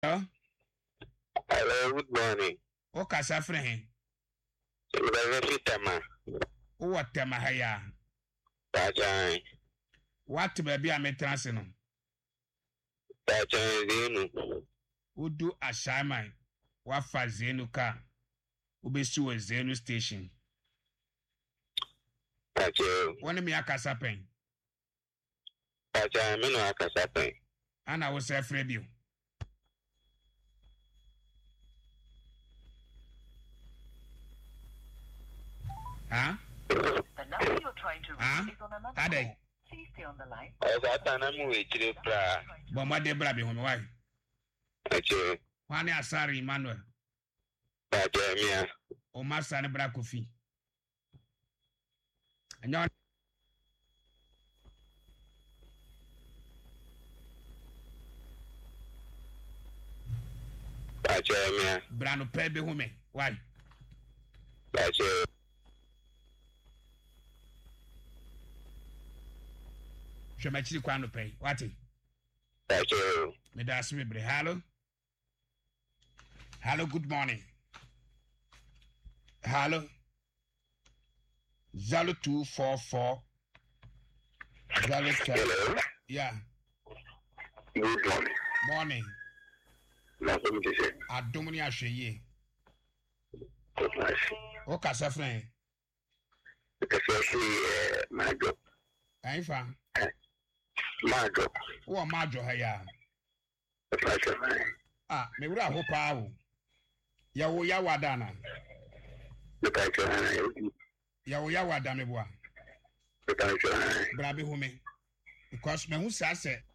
Hello? Hello, good morning. O kasa frɛ he? Reverend Tema. O wɔ tema ha ya. Tachan. What baabi a metena se no? Tachan Zenu. Udu Ashaiman. Wafa Zenu ka. Ubesi wɔ Zenu station. Tachan. Wɔne me akasa pɛn. Tachan, me no akasa pɛn. Ana wo sɛ frɛ bio. Huh? The number you're trying to reach Huh? is on another Ade. call. Please stay on the line. Ɔsatana mu wechire pra. Bɔ mmɔde bra bi home wai. Tachan. Wane Asari Emmanuel. Tachan mia. O masa ne bra kofi. Anya Tachan mia. bra no pɛ bi home wai. Tachan. Hwɛ m'akyiri kwa no pɛ. Wate? Tachan. Me da ase bebre. Hello? Hello, good morning. Hello? 0244 02. Hello. Yeah, Good morning. morning. Na so me say. Adom ni ahwe yie. Good night. O kasa frɛ. Because see my job. Aifa. My job. Wo ma adwo ha ya. Tachan. Me wura ho pa wo. Ya wo ya wada na. Tachan. Ya wo ya wada me boa. Tachan. Bra bi home. Because me hu sa sɛ